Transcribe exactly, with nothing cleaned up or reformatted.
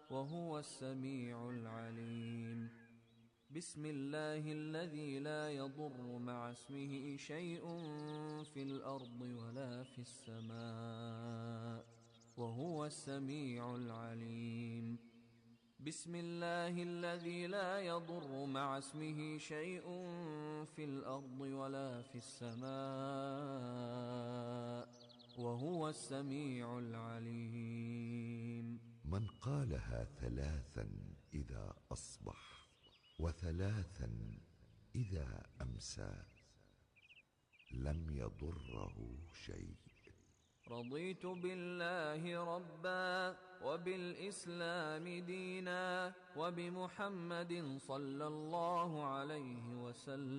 وهو السميع العليم. بسم الله الذي لا يضر مع اسمه شيء في الأرض ولا في السماء وهو السميع العليم. بسم الله الذي لا يضر مع اسمه شيء في الأرض ولا في السماء وهو السميع العليم. من قالها ثلاثا إذا أصبح وثلاثا إذا أمسى لم يضره شيء. رضيت بالله ربا وبالإسلام دينا وبمحمد صلى الله عليه وسلم